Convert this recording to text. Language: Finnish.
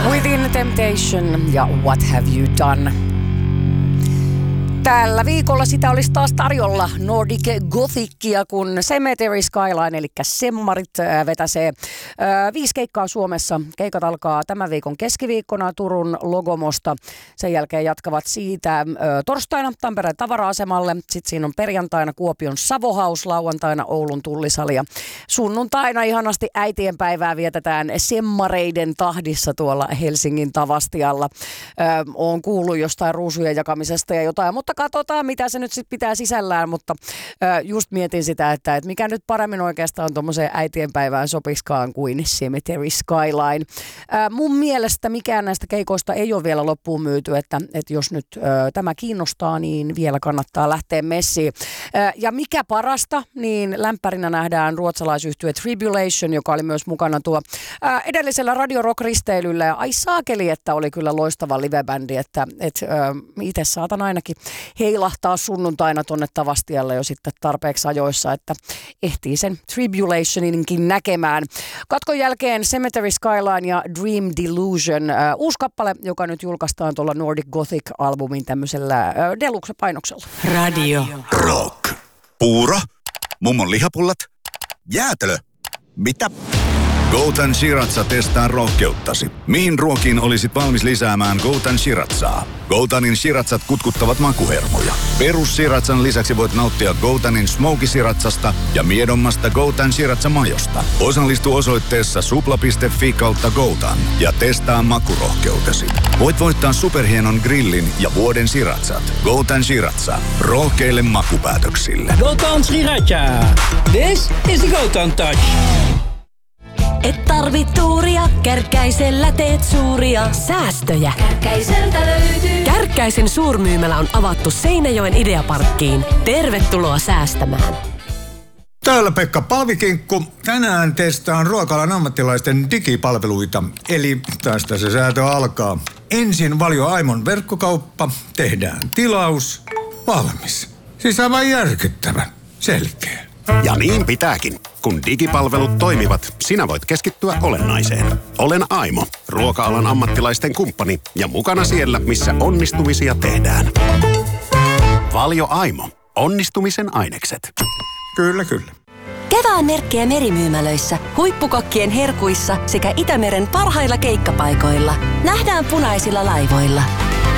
Within Temptation ja What Have You Done? Tällä viikolla sitä olisi taas tarjolla Nordic Gothicia, kun Cemetery Skyline, eli Semmarit, vetäsee 5 keikkaa Suomessa. Keikat alkaa tämän viikon keskiviikkona Turun Logomosta. Sen jälkeen jatkavat siitä torstaina Tampereen tavara-asemalle. Sitten siinä on perjantaina Kuopion Savo House, lauantaina Oulun Tullisali. Ja sunnuntaina ihanasti äitienpäivää vietetään Semmareiden tahdissa tuolla Helsingin Tavastialla. Olen kuullut jostain ruusujen jakamisesta ja jotain, mutta katsotaan, mitä se nyt sitten pitää sisällään, mutta just mietin sitä, että mikä nyt paremmin oikeastaan tuommoiseen äitienpäivään sopiskaan kuin Cemetery Skyline. Mun mielestä mikään näistä keikoista ei ole vielä loppuun myyty, että jos nyt tämä kiinnostaa, niin vielä kannattaa lähteä messiin. Ja mikä parasta, niin lämpärinä nähdään ruotsalaisyhtye Tribulation, joka oli myös mukana tuo edellisellä Radio Rock-risteilyllä. Ja ai saakeli, että oli kyllä loistava livebändi, että itse saatan ainakin heilahtaa sunnuntaina tuonne Tavastialle jo sitten tarpeeksi ajoissa, että ehtii sen Tribulationinkin näkemään. Katkon jälkeen Cemetery Skyline ja Dream Delusion, uusi kappale, joka nyt julkaistaan tuolla Nordic Gothic-albumin tämmöisellä deluxe-painoksella. Radio Rock. Puuro, mummon lihapullat, jäätelö. Mitä? Goutan Shiratsa testaa rohkeuttasi. Mihin ruokiin olisit valmis lisäämään Goutan Shiratsaa? Goutanin Shiratsat kutkuttavat makuhermoja. Perus Shiratsan lisäksi voit nauttia Goutanin Smoky Shiratsasta ja miedommasta Goutan Shiratsa-majosta. Osallistu osoitteessa supla.fi/Goutan ja testaa makurohkeutesi. Voit voittaa superhienon grillin ja vuoden Shiratsat. Goutan Shiratsa. Rohkeille makupäätöksille. Goutan Shiratsa. This is the Goutan Touch. Et tarvit tuuria, Kärkkäisellä teet suuria säästöjä. Kärkkäiseltä löytyy. Kärkkäisen suurmyymälä on avattu Seinäjoen Ideaparkkiin. Tervetuloa säästämään. Täällä Pekka Paavikinkku. Tänään testaan ruokalan ammattilaisten digipalveluita. Eli tästä se säätö alkaa. Ensin Valio Aimon verkkokauppa. Tehdään tilaus. Valmis. Siis aivan järkyttävän. Selkeä. Ja niin pitääkin. Kun digipalvelut toimivat, sinä voit keskittyä olennaiseen. Olen Aimo, ruoka-alan ammattilaisten kumppani ja mukana siellä, missä onnistumisia tehdään. Valio Aimo. Onnistumisen ainekset. Kyllä, kyllä. Kevään merkkejä merimyymälöissä, huippukokkien herkuissa sekä Itämeren parhailla keikkapaikoilla. Nähdään punaisilla laivoilla.